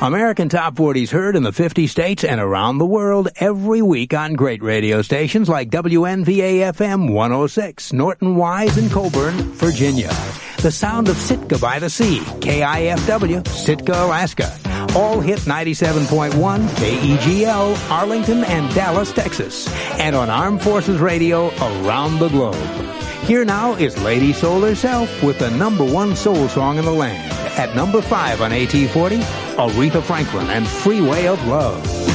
American Top 40s heard in the 50 states and around the world every week on great radio stations like WNVA-FM 106, Norton Wise in Coburn, Virginia. The sound of Sitka by the Sea, KIFW, Sitka, Alaska. All hit 97.1, KEGL, Arlington and Dallas, Texas. And on Armed Forces Radio around the globe. Here now is Lady Soul herself with the #1 soul song in the land. At number 5 on AT40, Aretha Franklin and Freeway of Love.